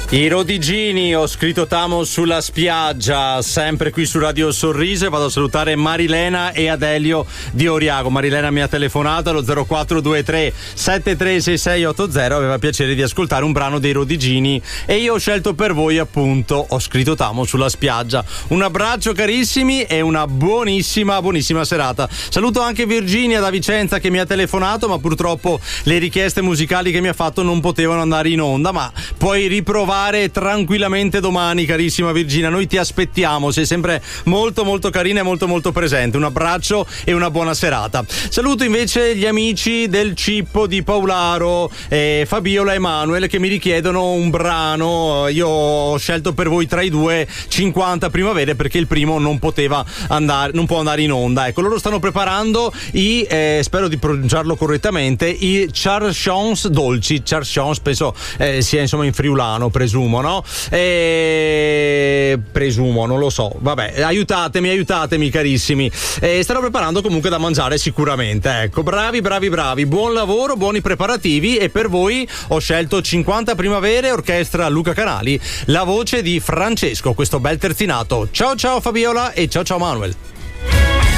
I Rodigini, ho scritto Tamo sulla spiaggia, sempre qui su Radio Sorriso, e vado a salutare Marilena e Adelio di Oriago. Marilena mi ha telefonato allo 0423 736680, aveva piacere di ascoltare un brano dei Rodigini e io ho scelto per voi, appunto, ho scritto Tamo sulla spiaggia. Un abbraccio carissimi e una buonissima serata. Saluto anche Virginia da Vicenza che mi ha telefonato, ma purtroppo le richieste musicali che mi ha fatto non potevano andare in onda, ma puoi riprovare tranquillamente domani, carissima Virginia, noi ti aspettiamo, sei sempre molto carina e molto presente. Un abbraccio e una buona serata. Saluto invece gli amici del Cippo di Paolaro, Fabiola e Manuel, che mi richiedono un brano. Io ho scelto per voi tra i due 50 primavere, perché il primo non può andare in onda. Ecco, loro stanno preparando spero di pronunciarlo correttamente, i Charchons dolci. Charchons penso sia insomma in friulano, presumo, no? Presumo, non lo so. Vabbè, aiutatemi carissimi. Stanno preparando comunque da mangiare sicuramente. Ecco, bravi. Buon lavoro, buoni preparativi, e per voi ho scelto 50 primavere, orchestra Luca Canali, la voce di Francesco, questo bel terzinato. Ciao Fabiola e ciao Manuel.